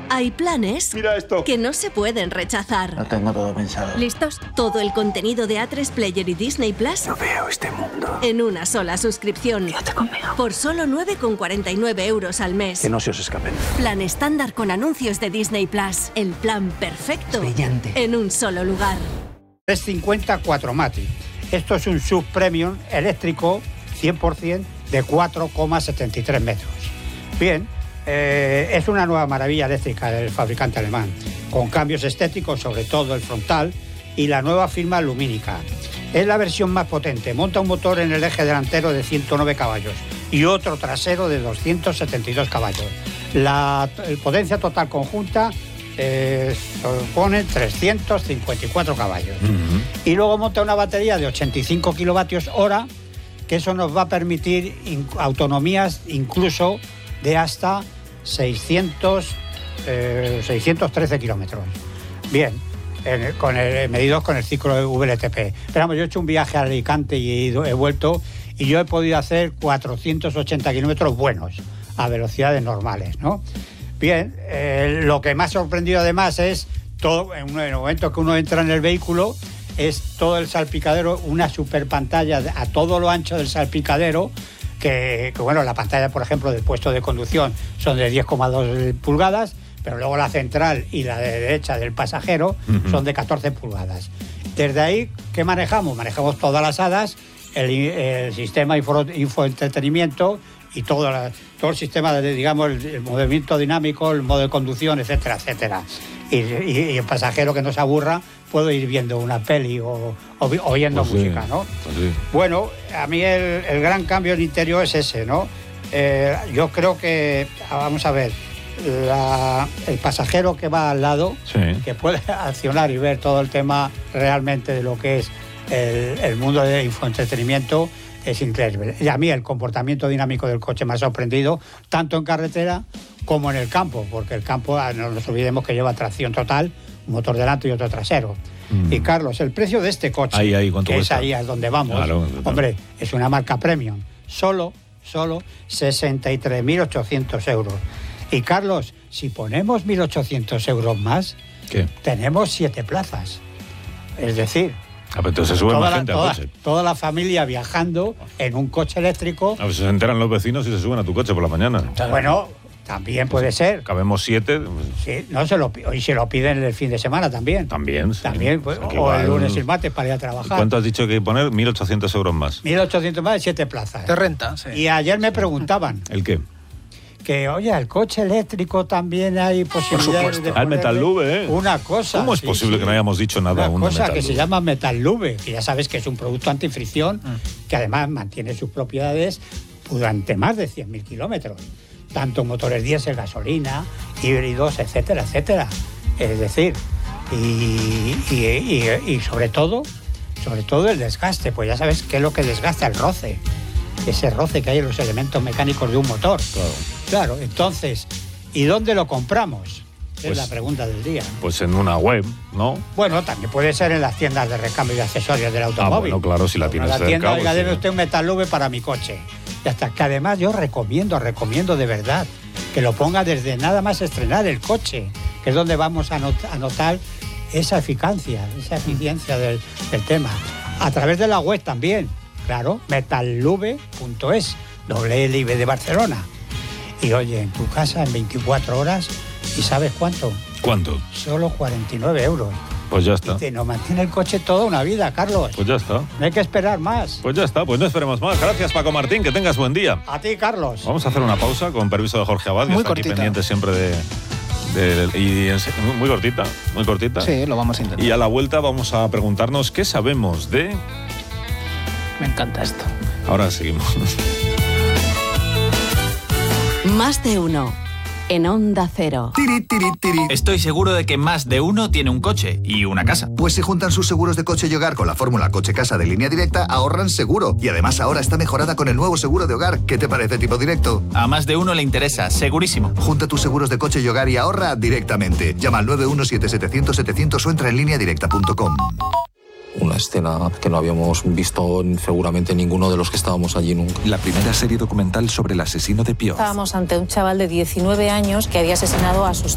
Hay planes Mira esto. que no se pueden rechazar. Lo tengo todo pensado. ¿Listos? Todo el contenido de A3 Player y Disney Plus No veo este mundo. en una sola suscripción. Quédate conmigo. Por solo 9,49 euros al mes. Que no se os escapen. Plan estándar con anuncios de Disney Plus. El plan perfecto. Brillante. En un solo lugar. 350 4MATIC. Esto es un SUV premium eléctrico 100% de 4,73 metros. Bien, es una nueva maravilla eléctrica del fabricante alemán, con cambios estéticos, sobre todo el frontal, y la nueva firma lumínica. Es la versión más potente, monta un motor en el eje delantero de 109 caballos y otro trasero de 272 caballos. La potencia total conjunta supone 354 caballos. Y luego monta una batería de 85 kilovatios hora, que eso nos va a permitir autonomías incluso de hasta 613 kilómetros. Bien, medidos con el ciclo de VLTP. Pero vamos, yo he hecho un viaje a Alicante y he vuelto, y yo he podido hacer 480 kilómetros buenos, a velocidades normales, ¿no? Bien, lo que me ha sorprendido además es todo, en el momento que uno entra en el vehículo, es todo el salpicadero, una super pantalla a todo lo ancho del salpicadero, que bueno, la pantalla, por ejemplo, del puesto de conducción son de 10,2 pulgadas, pero luego la central y la de derecha del pasajero son de 14 pulgadas. Desde ahí, ¿qué manejamos? Manejamos todas las hadas, el sistema infoentretenimiento y todo el sistema digamos, el movimiento dinámico, el modo de conducción, etcétera, etcétera. Y el pasajero que no se aburra puede ir viendo una peli o oyendo música, ¿no? Pues sí. Bueno, a mí el gran cambio en interior es ese, ¿no? Yo creo que, vamos a ver, el pasajero que va al lado, Sí. que puede accionar y ver todo el tema realmente de lo que es el mundo de infoentretenimiento, es increíble. Y a mí el comportamiento dinámico del coche me ha sorprendido, tanto en carretera como en el campo, porque el campo, no nos olvidemos que lleva tracción total, un motor delante y otro trasero. Y Carlos, el precio de este coche, Ahí, ¿cuánto que cuesta? es ahí a donde vamos, Claro. hombre, es una marca premium, solo 63.800 euros. Y Carlos, si ponemos 1.800 euros más, ¿Qué? tenemos 7 plazas. Es decir, Ah, pero entonces se sube más gente al coche. toda la familia viajando en un coche eléctrico. A ver si se enteran los vecinos y se suben a tu coche por la mañana. Bueno, también puede ser. Cabemos 7. Sí, no y se lo piden el fin de semana también. También. Sí. También, pues, O sea, que o igual- el lunes y el martes para ir a trabajar. ¿Cuánto has dicho que hay que poner? 1.800 euros más. 1.800 más de 7 plazas. Te renta, sí. Y ayer me preguntaban ¿El qué? que, oye, el coche eléctrico también hay posibilidades supuesto. de Al ponerle Metal-Lube, ¿eh? una cosa. ¿Cómo es sí, posible sí. que no hayamos dicho nada aún Una de cosa que Metal-Lube? se llama Metal-Lube, que ya sabes que es un producto antifricción que además mantiene sus propiedades durante más de 100.000 kilómetros. Tanto motores diésel, gasolina, híbridos, etcétera, etcétera. Es decir, y sobre todo el desgaste, pues ya sabes qué es lo que desgasta el roce. Ese roce que hay en los elementos mecánicos de un motor. Claro, entonces, ¿y dónde lo compramos? Pues- Es la pregunta del día. Pues en una web, ¿no? Bueno, también puede ser en las tiendas de recambio y accesorios del automóvil. bueno, claro, si la Uno tienes a la cerca, tienda, pues oiga, sí. debe usted un Metal-Lube para mi coche. Y hasta que además yo recomiendo de verdad que lo ponga desde nada más estrenar el coche, que es donde vamos a notar esa eficiencia del tema. A través de la web también, claro, metallube.es, L de Barcelona. Y oye, en tu casa en 24 horas, ¿y sabes cuánto? ¿Cuánto? Solo 49 euros. Pues ya está. Y te nos mantiene el coche toda una vida, Carlos. Pues ya está. No hay que esperar más. Pues ya está. Pues no esperemos más. Gracias, Paco Martín. Que tengas buen día. A ti, Carlos. Vamos a hacer una pausa con permiso de Jorge Abad, que Muy está aquí cortita. pendiente siempre muy cortita, muy cortita. Sí, lo vamos a intentar. Y a la vuelta vamos a preguntarnos qué sabemos de... Me encanta esto. Ahora seguimos. Más de uno. En Onda Cero. Tiri, tiri, tiri. Estoy seguro de que más de uno tiene un coche y una casa. Pues si juntan sus seguros de coche y hogar con la fórmula coche-casa de Línea Directa, ahorran seguro. Y además ahora está mejorada con el nuevo seguro de hogar. ¿Qué te parece, tipo directo? A más de uno le interesa, segurísimo. Junta tus seguros de coche y hogar y ahorra directamente. Llama al 917-700-700 o entra en lineadirecta.com. Una escena que no habíamos visto seguramente ninguno de los que estábamos allí nunca. La primera serie documental sobre el asesino de Pioz. Estábamos ante un chaval de 19 años que había asesinado a sus